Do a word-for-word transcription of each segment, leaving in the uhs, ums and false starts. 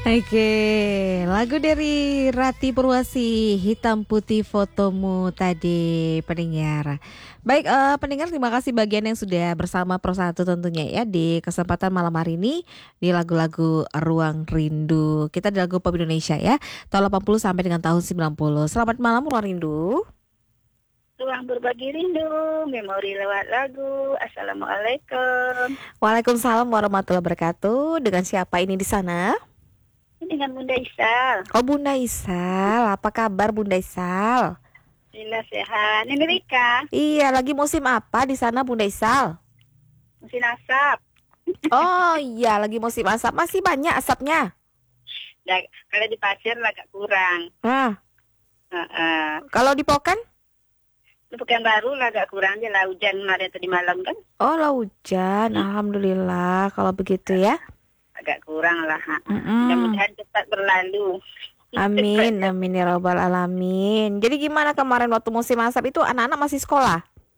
Oke, lagu dari Rati Purwasi, Hitam Putih Fotomu tadi pendengar. Baik, eh, pendengar terima kasih bagian yang sudah bersama Pro satu tentunya ya di kesempatan malam hari ini di lagu-lagu Ruang Rindu. Kita di lagu pop Indonesia ya, tahun delapan puluh sampai dengan tahun sembilan puluh. Selamat malam Ruang Rindu. Ruang berbagi rindu, memori lewat lagu. Assalamualaikum. Waalaikumsalam warahmatullahi wabarakatuh. Dengan siapa ini di sana? Ini dengan Bunda Isal. Oh Bunda Isal, apa kabar Bunda Isal? Alhamdulillah sehat. Ini Rika, Iya, lagi musim apa di sana Bunda Isal? musim asap. Oh iya, lagi musim asap. Masih banyak asapnya. Nah, kalau di pasir agak kurang. Nah, Uh, kalau di Pokan? uh. Pekan baru lah agak kurang aja lah hujan kemarin tadi malam kan. Oh, lah hujan. Alhamdulillah kalau begitu ya. Agak kurang lah. Mm-mm. Mudah-mudahan cepat berlalu. Amin, amin ya robbal alamin. Jadi gimana kemarin waktu musim asap itu anak-anak masih sekolah?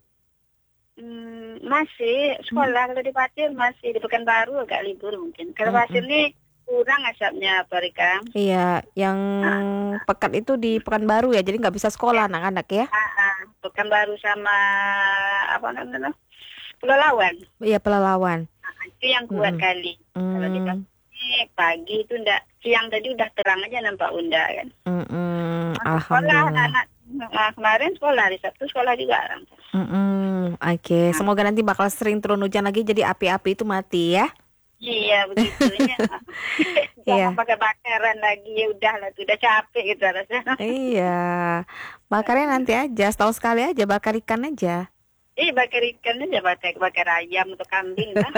Hmm, masih sekolah kalau di pasir masih di pekan baru agak libur mungkin. Kalau Mm-mm. pasir nih kurang asapnya Pak Rika. Iya, yang pekat itu di Pekanbaru ya, jadi nggak bisa sekolah anak-anak ya? Pekan baru sama apa namanya? Pulau Lawan. Iya, Pelalawan. Nah, itu yang kuat Mm-mm. kali. Kalau di Mm, pagi, pagi itu ndak, siang tadi udah terang aja nampak unda kan. mm-mm. Masuk sekolah Alhamdulillah. anak-anak nah, kemarin sekolah, hari Sabtu sekolah juga. Mm-mm. Oke, Nah, semoga nanti bakal sering turun hujan lagi jadi api-api itu mati ya. iya begitunya. Iya. Jangan pakai bakaran lagi, ya udah lah, udah capek gitu rasanya. Iya, bakarnya nanti aja, setahun sekali aja bakar ikan aja. Eh bakar ikan aja, bakar, bakar ayam atau kambing lah.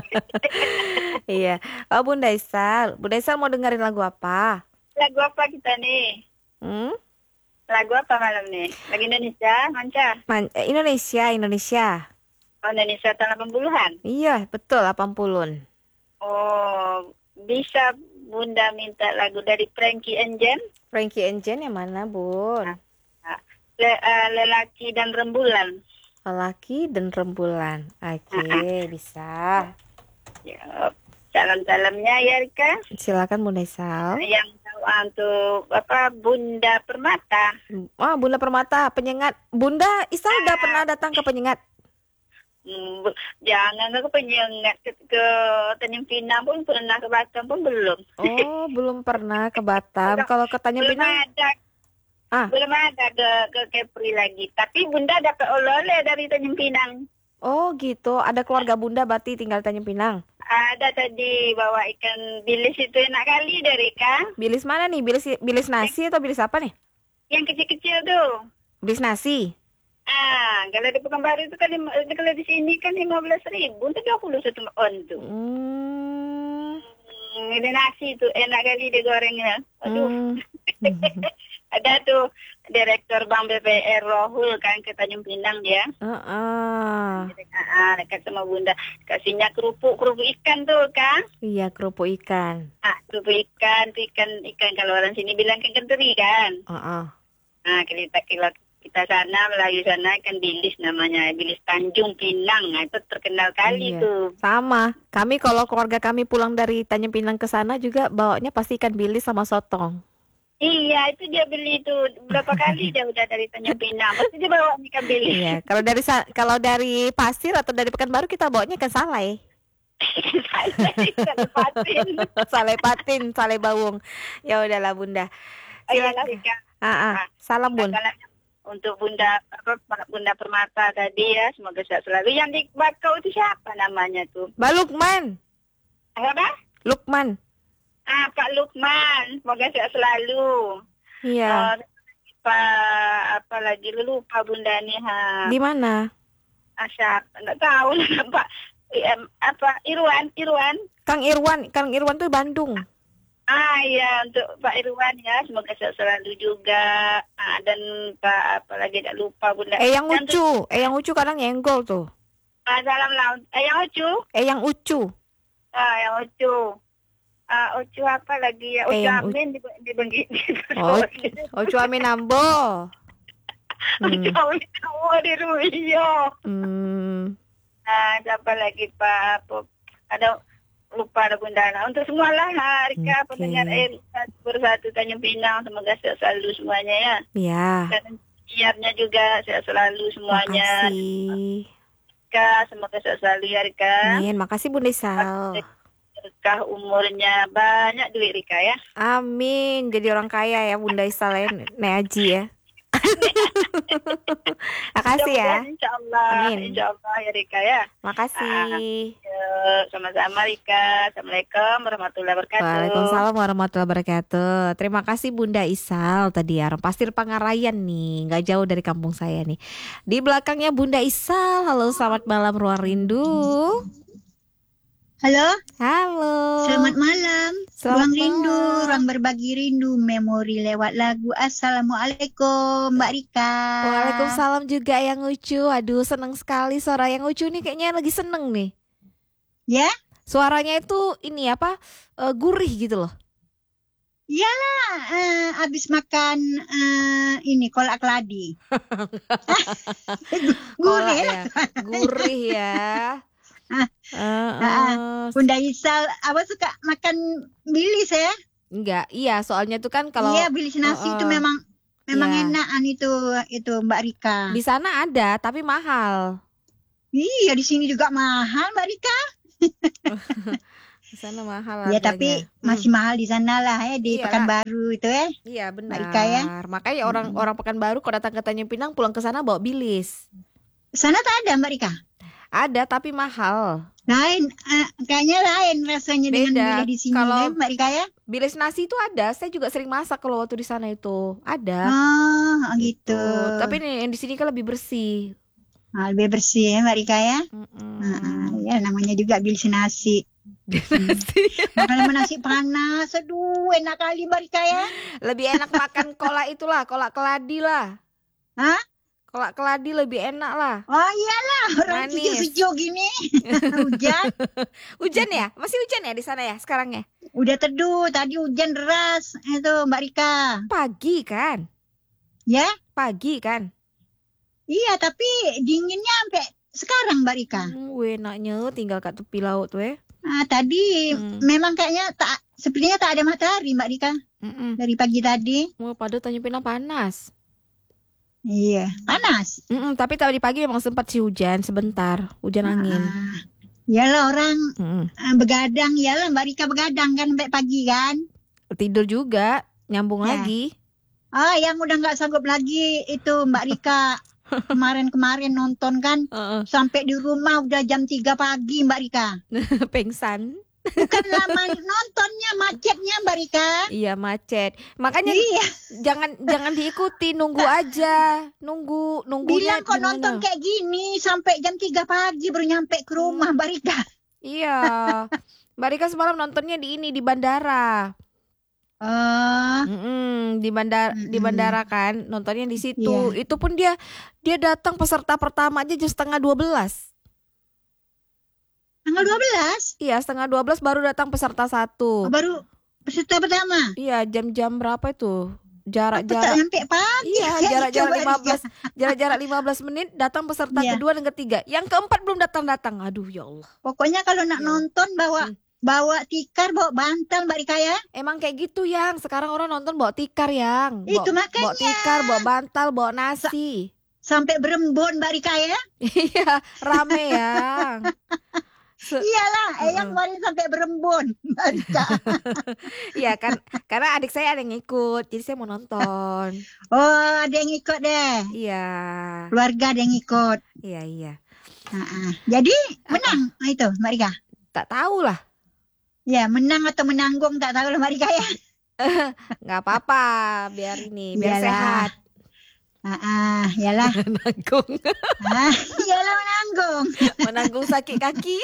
Iya. Oh Bunda Isal, Bunda Isal mau dengerin lagu apa? Lagu apa kita nih? Hmm? Lagu apa malam nih? Lagu Indonesia, Manca? Man- eh, Indonesia, Indonesia. Oh, Indonesia tahun delapan puluhan. Iya, betul delapan puluhan. Oh, bisa Bunda minta lagu dari Frankie Engine? Frankie Engine yang mana, Bun? Le, uh, Lelaki dan Rembulan. Lelaki dan Rembulan. Oke, bisa. Ya, salam-salamnya ya Rika. Silakan Bunda Isal. Yang doa untuk apa Bunda Permata. Ah, Bunda Permata, penyengat. Bunda Isal udah pernah datang ke penyengat? Hmm, bu- jangan ke penyengat ke, ke Tanjung Pinang pun pernah, ke Batam pun belum. Oh, belum pernah ke Batam. Kalau ke Tanjung Belum Pinang, ada. ah. Belum ada ke ke Kepri lagi. Tapi Bunda dapat oleh-oleh dari Tanjung Pinang. Oh gitu, ada keluarga Bunda berarti tinggal di Tanjung Pinang. Ada tadi bawa ikan bilis itu enak kali dari Kak. Bilis mana nih? Bilis bilis nasi atau bilis apa nih? Yang kecil-kecil tuh. Bilis nasi. Ah, kalau di Pekanbaru itu kan lima- kalau di sini kan lima belas ribu, itu dua puluh satu on tuh. Hmm. Hmm, ini nasi tuh enak kali digorengnya. Aduh. Hmm. Ada tuh Direktur Bank B P R Rohul kan ke Tanjung Pinang dia. Uh-uh. Ah, dekat sama Bunda. Kasihnya kerupuk, kerupuk ikan tuh kan. Iya, kerupuk ikan. Ah, kerupuk ikan, tuh ikan, ikan kalau orang sini bilang ikan teri kan. Uh-uh. Nah, kita kita kita sana Melayu sana ikan bilis namanya, bilis Tanjung Pinang. Nah, itu terkenal kali Iya. tuh. Sama. Kami kalau keluarga kami pulang dari Tanjung Pinang ke sana juga bawanya pasti ikan bilis sama sotong. Iya, itu dia beli itu berapa kali dia udah dari Tanjung Pinang. Pasti dia bawa ikan bilis. Iya, kalau dari sa- kalau dari Pasir atau dari Pekanbaru kita bawanya ikan salai. Ikan patin. Salai patin, salai bawung. Ya udahlah Bunda. Ayolah, Silakan. Rika. Ah, ah. Salam Bun. Salamnya untuk Bunda apa, Bunda Permata tadi ya, semoga sehat selalu. Yang di Bakau itu siapa namanya tuh? Mbak Lukman. Apa? Lukman. Ah, Pak Lukman, semoga sehat selalu. Iya. Uh, Pak apa lagi lupa Bunda nih ha. Di mana? Asap, enggak tahu Pak Em, apa Irwan, Irwan. Kang Irwan, Kang Irwan tuh Bandung. Ah iya, untuk Pak Irwan ya, semoga sehat selalu juga. Ah, dan Pak apa lagi enggak lupa Bunda. Eh yang Dan Ucu, eh yang Ucu kadang nyenggol tuh. Ah, salam laut. Eh, yang Ucu? Eh yang Ucu. Ah, yang Ucu. Ah, Ucu apa lagi ya? Eh, Ucu yang Amin di di Bengki. Oh, Ucu Aminambo. Ucu Hmm. Amin oh, di Ruyo. Hmm. Ah, siapa lagi Pak? Apa? Ada lupa ada Bunda. Nah, untuk semualah ha, Rika Oke. pendengar R satu Bersatu Tanjung Pinang, semoga sehat selalu semuanya ya. Ya, Dan siarnya juga sehat selalu semuanya. makasih. Rika, semoga sehat selalu ya Rika. Amin, makasih Bunda Isal. Berkah umurnya, banyak duit Rika ya. Amin, jadi orang kaya ya Bunda Isal ya, Nek Aji ya. Makasih ya. Mudah-mudahan Insya Allah, Amin. Insya Allah ya Rika ya. Makasih. Yuk, sama-sama Rika. Assalamualaikum warahmatullahi wabarakatuh. Waalaikumsalam warahmatullahi wabarakatuh. Terima kasih Bunda Isal tadi ya. Pasir Pangarayan nih, nggak jauh dari kampung saya nih. Di belakangnya Bunda Isal. Halo, selamat malam Ruang Rindu. Halo, Halo. selamat malam. Selamat Ruang rindu, malam. ruang berbagi rindu, memori lewat lagu. Assalamualaikum, Mbak Rika. Waalaikumsalam juga yang lucu. Aduh, seneng sekali suara yang lucu nih. Kayaknya lagi seneng nih. Ya, Suaranya itu ini apa? eh, gurih gitu loh. iyalah, eh, abis makan eh, ini kolak keladi. Kolak Gurih ya. ya. Gurih ya. Ah, Eh, ah, eh, Bunda Isal, apa suka makan bilis ya? Enggak, iya soalnya tuh kan kalau Iya, bilis nasi eh, itu eh, memang memang iya. enakan itu itu Mbak Rika. Di sana ada tapi mahal. Iya, di sini juga mahal Mbak Rika. Di sana mahal Ya, harganya. tapi Hmm, masih mahal di sana lah ya, di Iyalah. Pekanbaru itu ya. Iya Mbak Rika ya. benar. Makanya orang Mm-mm. orang Pekanbaru kalau datang ke Tanjung Pinang pulang ke sana bawa bilis. Sana tak ada Mbak Rika? Ada tapi mahal. Lain, eh, kayaknya lain rasanya dengan Beda. bilis di sini Kalau ya, Mbak Rika ya. bilis nasi itu ada. Saya juga sering masak kalau waktu di sana itu. Ada. Oh, Gitu. gitu. Tapi nih yang di sini kan lebih bersih. Nah, lebih bersih ya Mbak Rika ya. Mm-mm. Nah, ya namanya juga bilis nasi. Nasi. Makan sama nasi panas, aduh enak kali Mbak Rika ya. Lebih enak makan kolak itulah, kolak keladi lah. Hah? Kolak keladi lebih enak lah. Oh iyalah, orang Manis. sejuk-sejuk gini. Hujan, Hujan ya? Masih hujan ya di sana ya sekarang ya? udah teduh, tadi hujan deras itu Mbak Rika. Pagi kan? Ya, Pagi kan? iya tapi dinginnya sampai sekarang Mbak Rika. Hmm, weh, enaknya tinggal kat tepi laut tuh ya. Ah, tadi Hmm. memang kayaknya tak sepertinya tak ada matahari Mbak Rika Mm-mm. dari pagi tadi. Wah, pada Tanjung Pinang panas. Iya, panas. Mm-mm, tapi tadi pagi memang sempat sih hujan sebentar, hujan angin. Ah, iyalah orang Mm-mm. ah, begadang, iyalah Mbak Rika begadang kan sampai pagi kan. Tidur juga, nyambung Ya. lagi. Ah, yang udah nggak sanggup lagi itu Mbak Rika kemarin-kemarin nonton kan Heeh. sampai di rumah udah jam tiga pagi Mbak Rika. Pengsan. Bukan lama nontonnya, macetnya Mbak Rika. Iya macet. Makanya Iya, jangan jangan diikuti, nunggu aja, nunggu nunggunya bilang kok di nonton mana. kayak gini sampai jam tiga pagi baru nyampe ke rumah Mbak Rika. Iya, Mbak Rika semalam nontonnya di ini di bandara. Oh, Mm-mm, di bandara di Mm-mm. bandara kan nontonnya di situ. Iya. Itu pun dia dia datang peserta pertama aja jam setengah dua belas. tanggal dua belas. Iya setengah dua belas baru datang peserta Oh, satu. baru peserta pertama. Iya jam-jam berapa itu? Apa tak Jarak-jarak. nyampe pagi? Iya Saya jarak-jarak coba lima lihat. belas jarak-jarak lima belas menit datang peserta Iya. kedua dan ketiga. Yang keempat belum datang-datang. Aduh ya Allah. Pokoknya kalau nak Ya. nonton bawa Hmm. bawa tikar, bawa bantal Mbak Rika ya. Emang kayak gitu yang sekarang orang nonton bawa tikar yang. Bawa, Itu makanya. bawa tikar, bawa bantal, bawa nasi. Sampai berembun Mbak Rika ya. Iya rame yang. Se- Iyalah, Mm-mm. Eyang kemarin sampai berembun Mbak Rika. Iya kan karena adik saya ada yang ikut jadi saya mau nonton. Oh, ada yang ikut deh. Iya. Keluarga ada yang ikut. Iya iya. Ha-ha. Jadi menang ah, itu Mbak Rika. Tak tahu lah. Ya, menang atau menanggung tak tahu lah Mbak Rika ya. Nggak apa-apa biar ini biar Iyalah. sehat. Ah, iyalah. Menanggung Ah, iyalah menanggung. menanggung sakit kaki.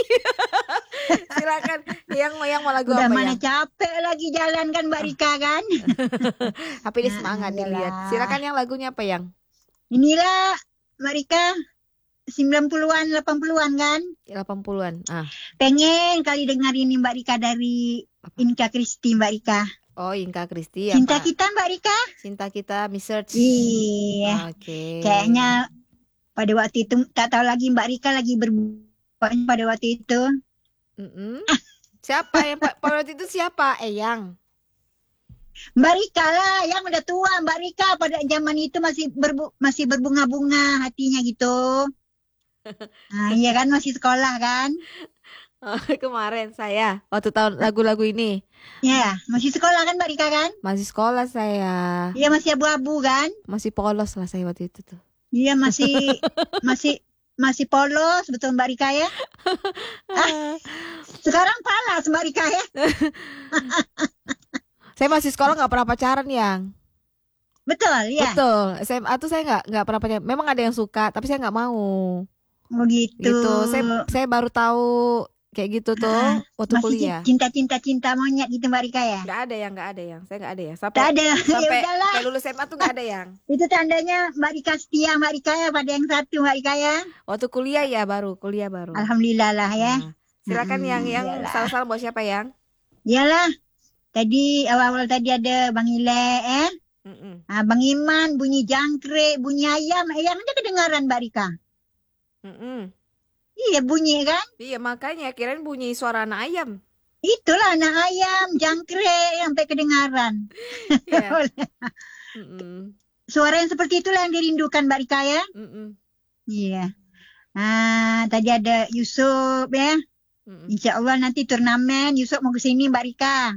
Silakan yang yang mau lagu Udah apa mana yang? capek lagi jalan kan Mbak Rika kan. Tapi ini Nah, semangat iyalah. dilihat. Silakan yang lagunya apa yang? Inilah Mbak Rika sembilan puluhan, delapan puluhan kan. delapan puluhan. Ah. Pengen kali dengar ini Mbak Rika dari Inka Kristi Mbak Rika. Oh, Inka Kristi Cinta apa? kita Mbak Rika. Cinta kita Miss Search. Iya. Oke. Kayaknya pada waktu itu tak tahu lagi Mbak Rika lagi berbuat pada waktu itu. Mm-mm. Siapa yang pa- pada waktu itu siapa? Eyang. Mbak Rika lah, yang udah tua. Mbak Rika pada zaman itu masih berbu masih berbunga-bunga hatinya gitu. Nah, iya kan masih sekolah kan? Oh, kemarin saya waktu tahun lagu-lagu ini Ya, masih sekolah kan Mbak Rika kan? masih sekolah saya. Iya masih abu-abu kan? Masih polos lah saya waktu itu tuh. Iya masih masih masih polos betul Mbak Rika ya? Ah, sekarang panas Mbak Rika ya? Saya masih sekolah nggak pernah pacaran yang. Betul ya? Betul. S M A tuh saya nggak nggak pernah pacaran. Memang ada yang suka, tapi saya nggak mau. Oh gitu. Gitu. Saya saya baru tahu kayak gitu tuh Ah, waktu masih kuliah. cinta-cinta cinta monyet gitu Mbak Rika ya? Nggak ada yang nggak ada yang. Saya nggak ada ya. Sampai Tak ada. Ya sampai udahlah. sampai lulus S M A tuh nggak ada yang. Itu tandanya Mbak Rika setia Mbak Rika ya pada yang satu Mbak Rika ya. Waktu kuliah ya baru kuliah baru. Alhamdulillah lah ya. Nah, silakan Hmm, yang yang iyalah. salah-salah buat siapa yang? Iyalah. Tadi awal-awal tadi ada Bang Ile eh. Mm-mm. Ah, Bang Iman bunyi jangkrik, bunyi ayam. Ayam aja kedengaran Mbak Rika. Mm-mm. Iya bunyi kan? Iya makanya kirain bunyi suara anak ayam. Itulah anak ayam, jangkrik sampai kedengaran. Iya. Mm-mm. Suara yang seperti itulah yang dirindukan Mbak Rika ya. Mm-mm. Iya. Ah, tadi ada Yusuf ya. Mm-mm. Insya Allah nanti turnamen Yusuf mau ke sini Mbak Rika.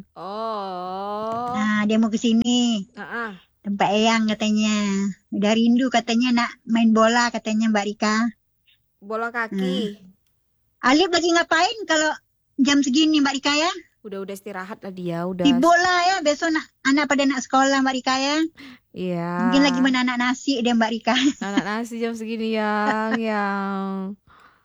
Oh. Nah, dia mau ke sini. Ah-ah. Tempat Eyang katanya. Udah rindu katanya nak main bola katanya Mbak Rika. Bola kaki. Alif lagi ngapain kalau jam segini Mbak Rika ya? Udah udah istirahat lah dia, udah. Di bola ya, besok nak, anak pada nak sekolah Mbak Rika ya. Iya. Mungkin lagi menanak nasi dia Mbak Rika. Anak nasi jam segini yang yang.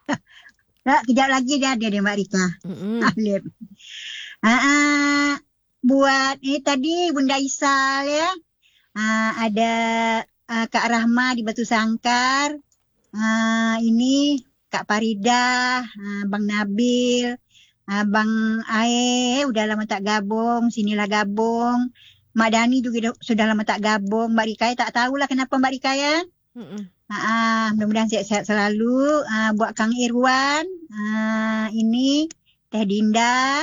Nah, kejap lagi dia ada dia Mbak Rika. Mm-mm. Alif. Ah, ah, buat ini tadi Bunda Isal ya. Ah, ada ah, Kak Rahma di Batu Sangkar. Ah, ini Kak Farida, ah, Bang Nabil, ah, Bang Ae udah lama tak gabung, sinilah gabung. Mak Dani juga dah- sudah lama tak gabung. Mbak Rika ya, tak tahulah kenapa Mbak Rika ya. Mm-mm. Ah, ah, mudah-mudahan sehat-sehat selalu. Ah, buat Kang Irwan, ah, ini Teh Dinda,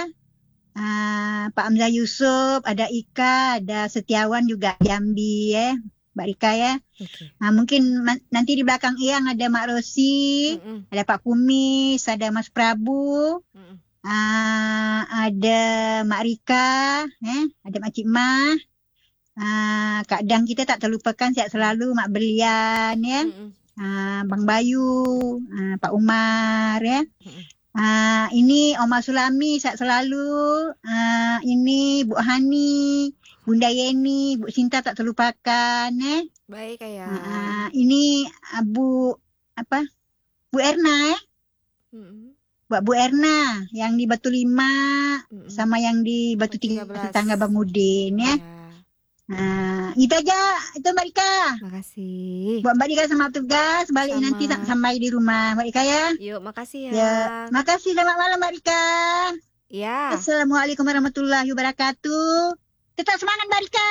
ah, Pak Hamzah Yusuf, ada Ika, ada Setiawan juga Jambi ya, Mbak Rika ya. Oke. Ah, mungkin ma- nanti di belakang Eyang ada Mak Rosi, Mm-mm. ada Pak Kumis, ada Mas Prabu, Mm-mm. ah, ada Mak Rika, eh, ada Mak Cik Mah. Ah, Kak Dang kita tak terlupakan sehat selalu Mak Belian ya. Mm-mm. Ah, Bang Bayu, ah, Pak Umar ya. Mm-mm. Ah, ini Oma Sulami sehat selalu. Ah, ini Bu Hani, Bunda Yeni, Bu Sinta tak terlupakan ya. Baik kayak. Ah, ini ah, Bu apa? Bu Erna ya. Mm-mm. Buat Bu Erna yang di Batu Lima Mm-mm. sama yang di Batu Batu Tiga tiga belas. tetangga Bang Udin ya. Ya. Nah, itu aja itu Mbak Rika. Makasih. Buat Mbak Rika sama tugas balik Sama. nanti tak sampai di rumah Mbak Rika ya. Yuk, makasih ya. Ya, makasih selamat malam Mbak Rika. Ya. Assalamualaikum warahmatullahi wabarakatuh. Tetap semangat Mbak Rika.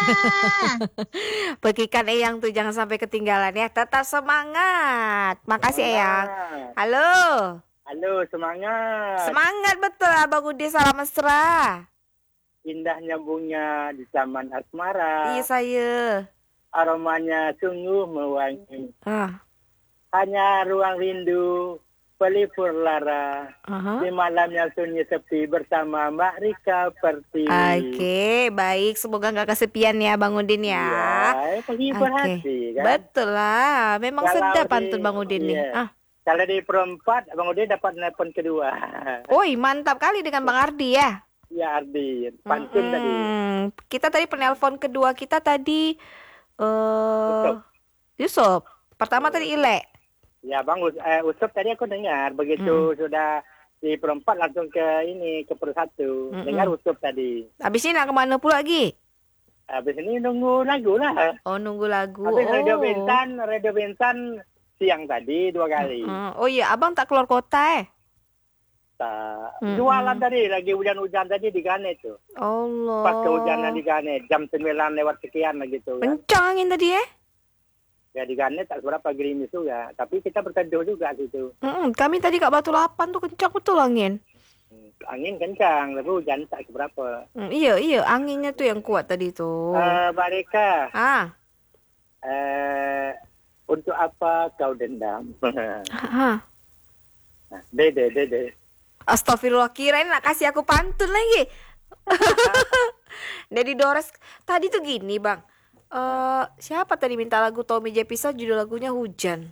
Pekikan Eyang tuh jangan sampai ketinggalan ya. Tetap semangat. Makasih Eyang. Semangat. Halo. Halo, semangat. Semangat betul Abang Udi, salam mesra. Indahnya bunga di taman asmara. Iya saya. Aromanya sungguh mewangi. Ah. Hanya ruang rindu, pelipur lara. Aha. Di malam yang sunyi sepi bersama Mbak Rika Pertiwi. Oke, baik. Semoga nggak kesepian ya Bang Udin ya. Iya, penghibur Oke. hati kan. Betul lah. Memang Kalau sedap di- pantun Bang Udin nih. iya. Ah. Kalau di perempat, Bang Udin dapat telepon kedua. Oi, mantap kali dengan Bang Ardi ya. Ya Ardi, pantun Mm-mm. tadi. Kita tadi penelpon kedua kita tadi eh Yusuf. Yusuf. Pertama tadi Ile. Ya Bang, Us- eh, Usup tadi aku dengar. Begitu Hmm. sudah di perempat langsung ke ini, ke persatu. Mm-mm. Dengar Usup tadi. Habis ini nak kemana pula lagi? Habis ini nunggu lagu lah. Oh, nunggu lagu. Habis oh. Radio Bintan, Radio Bintan siang tadi dua kali. Mm, oh iya, abang tak keluar kota eh? Tak. Mm-mm. Jualan tadi, lagi hujan-hujan tadi di Gane tuh. Allah. Pas kehujanan di Gane, jam sembilan lewat sekian lah gitu. Kan. Kencang angin tadi eh? Ya di Gane tak seberapa gerimis juga. Tapi kita berteduh juga gitu. Mm, kami tadi kat Batu Lapan tuh kencang betul angin. Angin kencang, tapi hujan tak seberapa. Hmm, iya, iya, anginnya tuh yang kuat tadi tuh. Eh, Mbak Rika, Ah, eh, untuk apa kau dendam? ah. Dede, dede. Astagfirullah, kirain nak kasih aku pantun lagi. Dari Dores tadi tuh gini bang. Eh siapa tadi minta lagu Tommy Jepisa judul lagunya Hujan.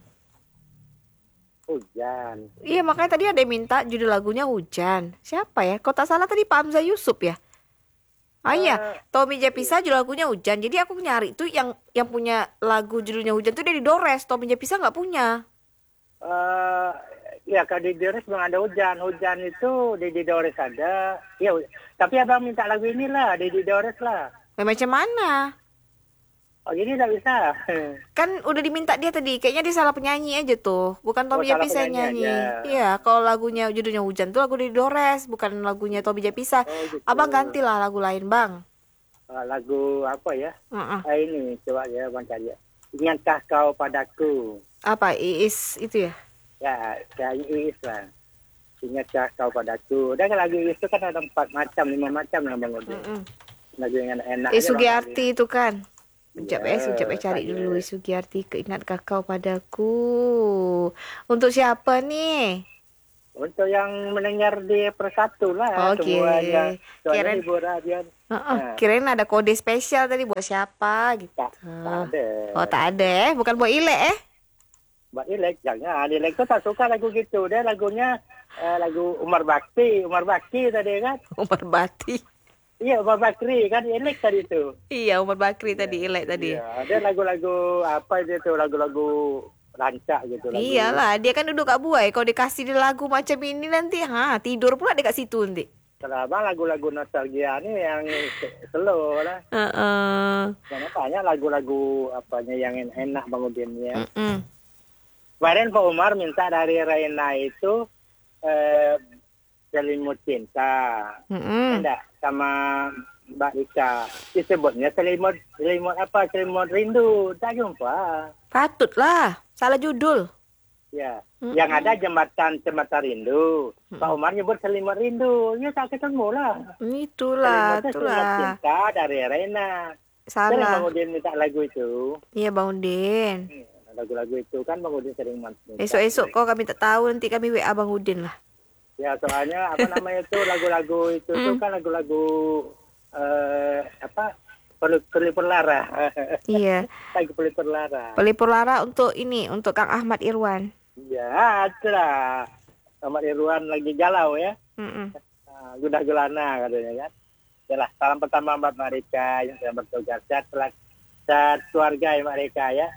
Hujan. Iya makanya tadi ada yang minta judul lagunya Hujan. Siapa ya? Kok tak salah tadi Pak Hamzah Yusuf ya. Ah iya, Tommy Jepisa judul lagunya Hujan. Jadi aku nyari tuh yang yang punya lagu judulnya Hujan tuh dari Dores. Tommy Jepisa nggak punya. Eh, ya kalau di Dores memang ada hujan. Hujan itu di di Dores ada. Ya, tapi abang minta lagu inilah di di Dores lah. Eh, macam mana? Oh ini nggak bisa. Kan udah diminta dia tadi. Kayaknya dia salah penyanyi aja tuh. Bukan Tommy Oh, salah Jepisa yang penyanyi nyanyi. aja. Iya, kalau lagunya judulnya Hujan tuh lagu dari Dores, bukan lagunya Tommy Jepisa. Oh, gitu. Abang gantilah lagu lain, Bang. Eh, lagu apa ya? Heeh. Ah, ini coba ya bang cari ya. Ingatkah kau padaku? Apa Iis itu ya? Ya, saya Iis lah. Ingatkah kau padaku? Dan lagu Iis itu kan ada empat macam, lima macam yang bang Udin. Mm-mm. Lagu yang enak-enak. Eh aja, Bang Sugiarti itu kan. Sekejap Iya, eh, sekejap eh cari saya. dulu Sugiarti keingatkah kau padaku. Untuk siapa nih? Untuk yang mendengar di persatu lah. Oke. Semuanya. Soalnya Kirain- hiburan dia Heeh, Nah. kirain ada kode spesial tadi buat siapa gitu. tak, tak ada. Oh tak ada eh, bukan buat Ile eh. Buat Ilek, jangan. Ilek tuh tak suka lagu gitu. Dia lagunya eh, lagu Umar Bakti. Umar Bakti tadi kan. Umar Bati. Iya, Umar Bakri kan Ilek tadi itu. Iya Umar Bakri tadi Ile tadi. Iya, dia lagu-lagu apa itu tuh, lagu-lagu rancak gitu. Lagu. Iyalah, dia kan duduk kat buai. Kalau dikasih dia lagu macam ini nanti, ha tidur pula dekat situ nanti. Kenapa lagu-lagu nostalgia nih yang slow lah. Heeh. Karena banyak lagu-lagu apanya yang enak Bang Udin ya. Mm-mm. Kemarin Pak Umar minta dari Raina itu eh, Selimut Cinta. Mm-mm. Enggak, sama Mbak Rika. Disebutnya selimut, selimut apa? Selimut rindu. Tak jumpa. Patutlah, salah judul. Ya, Mm-mm. yang ada jembatan jembatan rindu. Pak Umar nyebut selimut rindu. Ya tak ketemu lah. Itulah, Selimutnya selimut itulah. cinta dari Reina. Sering Salah. Bang Udin minta lagu itu. Iya Bang Udin. Lagu-lagu itu kan Bang Udin sering minta. Esok-esok kau kami tak tahu nanti kami W A Bang Udin lah. Ya soalnya apa namanya itu lagu-lagu itu tuh kan lagu-lagu eh, apa pelipur lara. Iya. Lagu pelipur lara. Pelipur lara untuk ini, untuk Kang Ahmad Irwan. Ya, itulah. Ahmad Irwan lagi galau ya. Mm-mm. Nah, Gundah gulana katanya kan. Yalah, salam pertama Mbak Marika yang sedang bertugas. Sehat, sehat keluarga ya Mbak Rika ya.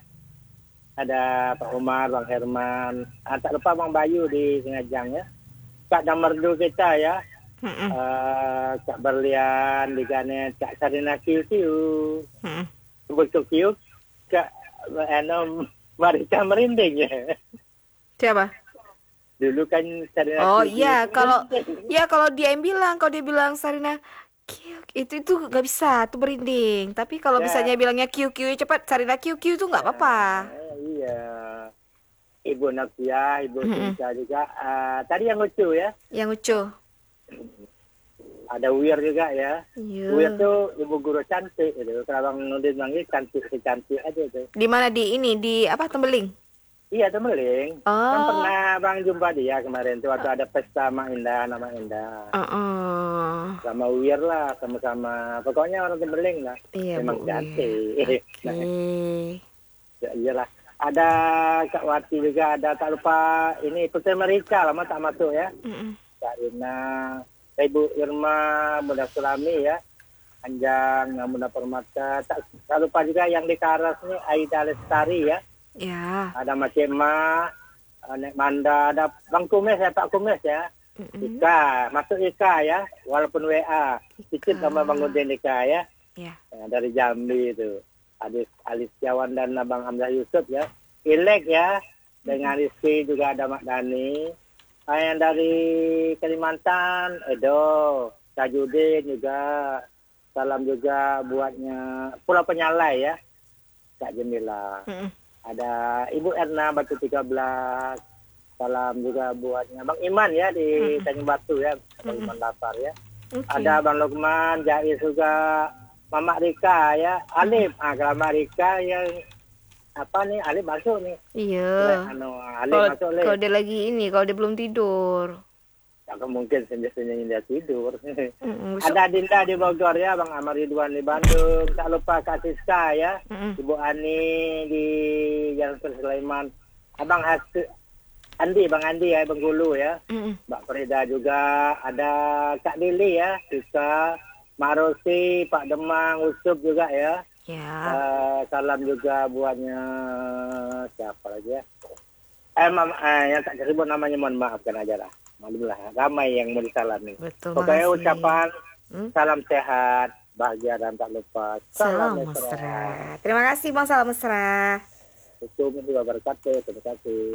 Ada Pak Umar, Bang Herman. Ah, tak lupa Bang Bayu di Singajang ya. Kak Damerdu kita ya. Mm-mm. Uh, Kak Berlian di Ganet. Kak Sarina Kiu Kiu. Mm-mm. Betul Kiu. Kak Enom Marika merinding ya. Siapa? Dulu kan Sarina Oh Kiu Kiu iya, itu kalau merinding. ya kalau dia yang bilang, kalau dia bilang Sarina Kiu, itu itu nggak bisa, tuh merinding. Tapi kalau Ya. misalnya bilangnya Kiu Kiu cepat, Sarina Kiu Kiu tuh nggak apa-apa. Eh, iya. Ibu Nafia, Ibu Mm-mm. Sinta juga. Ah, tadi yang lucu ya. Yang lucu. Ada Wir juga ya. Wir Iya. tuh ibu guru cantik gitu. Kalau Bang Nudin manggil cantik si cantik aja tuh. Di mana di ini di apa Tembeling? Iya Temeling. Oh. Kan pernah Bang jumpa dia kemarin tuh waktu ada pesta Mak Indah, nama Indah. Uh-uh. Sama Wir lah, sama-sama. Pokoknya orang Temeling lah. Iya Memang Bu. cantik. Nah, Oke. ya, iyalah. Ada Kak Wati juga, ada tak lupa ini Putri Merika lama tak masuk ya. Mm-mm. Kak Rina, Ibu Irma, Bunda Sulami ya. Anjang, Bunda Permata. Tak, tak lupa juga yang di Karas ini Aida Lestari ya. Ya. Ada Macik Ma, Nek Manda, ada Bang Kumis ya, Pak Kumis ya. Mm-mm. Ika, masuk Ika ya, walaupun W A. Sedikit sama Bang Udin Ika ya. Ya. Ya, dari Jambi itu. Adis Alis Jawan dan Abang Hamzah Yusuf ya. Ilek ya. Dengan Rizky juga ada Mak Dani. Ah, yang dari Kalimantan, Edo. Tajudin juga. Salam juga buatnya Pulau Penyalai ya. Kak Jemila. Mm-mm. Ada Ibu Erna Batu tiga belas. Salam juga buatnya Bang Iman ya di Tanjung Batu ya, Bang Iman Lapar ya. Oke. Ada Bang Lukman, Jais juga, Mama Rika ya, Alif. Ah, kalau Mama Rika yang apa nih, Alif masuk nih. Iya. Anu, Alif Kalau masuk kalau Alif. dia lagi ini, kalau dia belum tidur. Agak mungkin senja-senja dia tidur. Mm-mm, besok- Ada Dinda di Bogor ya, Bang Amar Ridwan di Bandung. Tak lupa Kak Siska ya, Mm-mm. Ibu Ani di Jalan Sulaiman. Abang Hasi, Andi, Bang Andi ya, Bengkulu ya. Mm-mm. Mbak Frida juga, ada Kak Lili ya, Siska, Mak Rosi, Pak Demang, Usup juga ya. Ya. Eh, salam juga buatnya siapa lagi ya? Eh, mam, eh yang tak tersebut namanya mohon maafkan aja lah. Alhamdulillah, ramai yang mau disalami. Betul. Pokoknya makasih. ucapan Hmm? salam sehat, bahagia dan tak lupa Salam mesra. Terima kasih Bang, salam mesra. Assalamualaikum warahmatullahi wabarakatuh. Terima kasih.